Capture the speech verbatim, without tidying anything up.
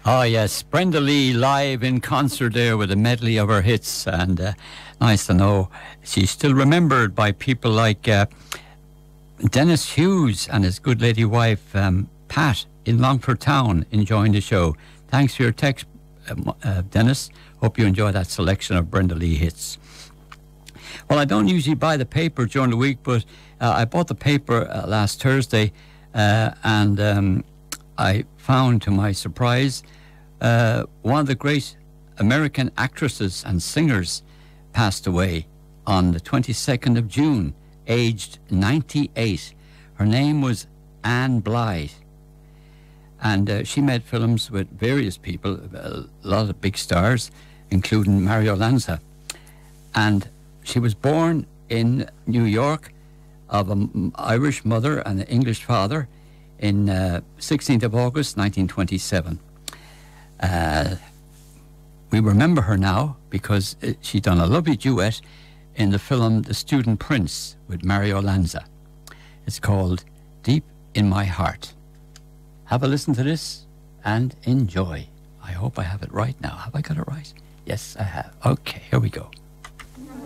Oh, yes. Brenda Lee live in concert there with a medley of her hits. And uh, nice to know she's still remembered by people like uh, Dennis Hughes and his good lady wife, um, Pat, in Longford Town, enjoying the show. Thanks for your text, uh, uh, Dennis. Hope you enjoy that selection of Brenda Lee hits. Well, I don't usually buy the paper during the week, but uh, I bought the paper uh, last Thursday, uh, and um, I found, to my surprise, uh, one of the great American actresses and singers passed away on the twenty-second of June, aged ninety-eight. Her name was Anne Blythe, and uh, she made films with various people, a lot of big stars, including Mario Lanza. And she was born in New York of an Irish mother and an English father in uh, sixteenth of August nineteen twenty-seven. Uh, we remember her now because uh, she done a lovely duet in the film The Student Prince with Mario Lanza. It's called Deep in My Heart. Have a listen to this and enjoy. I hope I have it right now. Have I got it right? Yes, I have. Okay, here we go.